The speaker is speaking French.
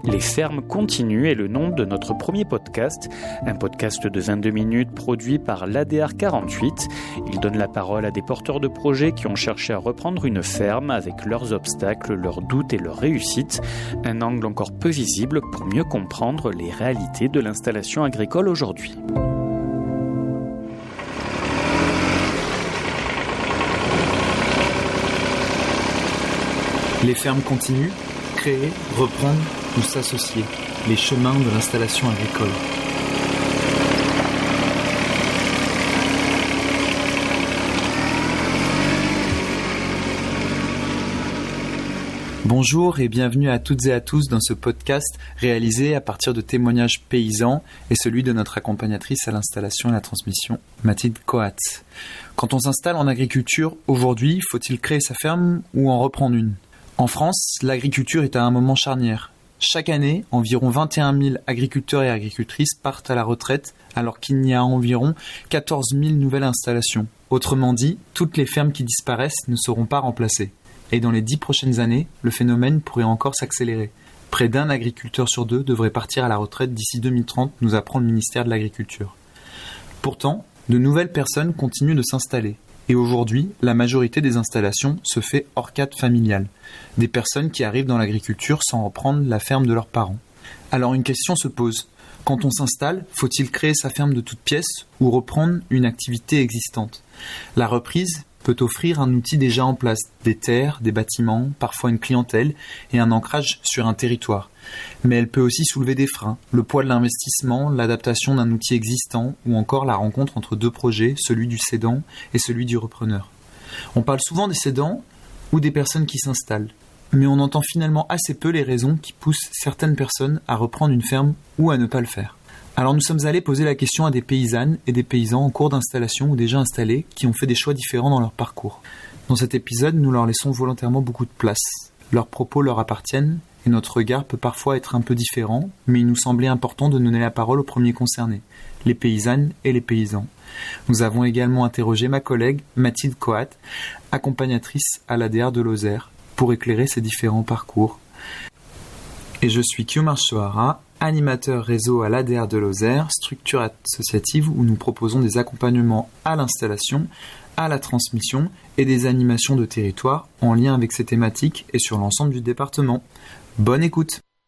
Les fermes continues est le nom de notre premier podcast, un podcast de 22 minutes produit par l'ADR 48. Il donne la parole à des porteurs de projets qui ont cherché à reprendre une ferme avec leurs obstacles, leurs doutes et leurs réussites, un angle encore peu visible pour mieux comprendre les réalités de l'installation agricole aujourd'hui. Les fermes continuent, créer, reprendre ou s'associer, les chemins de l'installation agricole. Bonjour et bienvenue à toutes et à tous dans ce podcast réalisé à partir de témoignages paysans et celui de notre accompagnatrice à l'installation et à la transmission, Mathilde Coat. Quand on s'installe en agriculture aujourd'hui, faut-il créer sa ferme ou en reprendre une ? En France, l'agriculture est à un moment charnière. Chaque année, environ 21 000 agriculteurs et agricultrices partent à la retraite alors qu'il y a environ 14 000 nouvelles installations. Autrement dit, toutes les fermes qui disparaissent ne seront pas remplacées. Et dans les 10 prochaines années, le phénomène pourrait encore s'accélérer. Près d'un agriculteur sur deux devrait partir à la retraite d'ici 2030, nous apprend le ministère de l'Agriculture. Pourtant, de nouvelles personnes continuent de s'installer. Et aujourd'hui, la majorité des installations se fait hors cadre familial. Des personnes qui arrivent dans l'agriculture sans reprendre la ferme de leurs parents. Alors une question se pose. Quand on s'installe, faut-il créer sa ferme de toutes pièces ou reprendre une activité existante ? La reprise peut offrir un outil déjà en place, des terres, des bâtiments, parfois une clientèle et un ancrage sur un territoire. Mais elle peut aussi soulever des freins, le poids de l'investissement, l'adaptation d'un outil existant ou encore la rencontre entre deux projets, celui du cédant et celui du repreneur. On parle souvent des cédants ou des personnes qui s'installent, mais on entend finalement assez peu les raisons qui poussent certaines personnes à reprendre une ferme ou à ne pas le faire. Alors nous sommes allés poser la question à des paysannes et des paysans en cours d'installation ou déjà installés qui ont fait des choix différents dans leur parcours. Dans cet épisode, nous leur laissons volontairement beaucoup de place. Leurs propos leur appartiennent et notre regard peut parfois être un peu différent, mais il nous semblait important de donner la parole aux premiers concernés, les paysannes et les paysans. Nous avons également interrogé ma collègue Mathilde Coat, accompagnatrice à l'ADR de Lozère, pour éclairer ces différents parcours. Et je suis Kiomar Shohara, animateur réseau à l'ADR de Lozère, structure associative où nous proposons des accompagnements à l'installation, à la transmission et des animations de territoire en lien avec ces thématiques et sur l'ensemble du département. Bonne écoute!